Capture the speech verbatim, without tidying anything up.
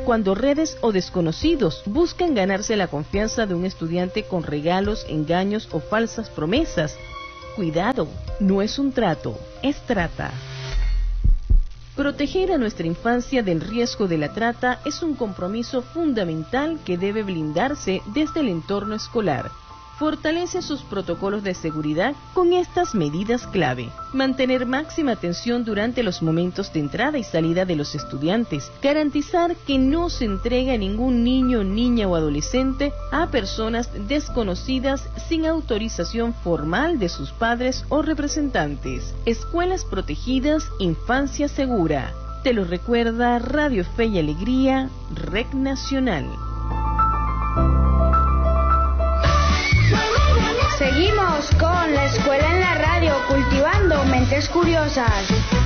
cuando redes o desconocidos buscan ganarse la confianza de un estudiante con regalos, engaños o falsas promesas. Cuidado, no es un trato, es trata. Proteger a nuestra infancia del riesgo de la trata es un compromiso fundamental que debe blindarse desde el entorno escolar. Fortalece sus protocolos de seguridad con estas medidas clave. Mantener máxima atención durante los momentos de entrada y salida de los estudiantes. Garantizar que no se entregue a ningún niño, niña o adolescente a personas desconocidas sin autorización formal de sus padres o representantes. Escuelas protegidas, infancia segura. Te lo recuerda Radio Fe y Alegría, R E C Nacional. Seguimos con la escuela en la radio, cultivando mentes curiosas.